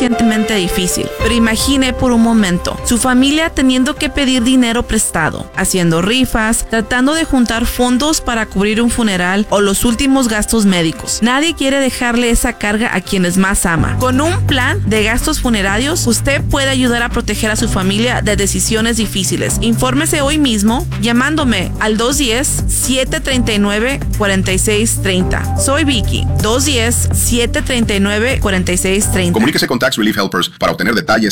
suficientemente difícil. Pero imagine por un momento su familia teniendo que pedir dinero prestado, haciendo rifas, tratando de juntar fondos para cubrir un funeral o los últimos gastos médicos. Nadie quiere dejarle esa carga a quienes más ama. Con un plan de gastos funerarios, usted puede ayudar a proteger a su familia de decisiones difíciles. Infórmese hoy mismo llamándome al 210-739-4630. Soy Vicky. 210-739-4630. Comuníquese con Tax Relief Helpers para obtener detalles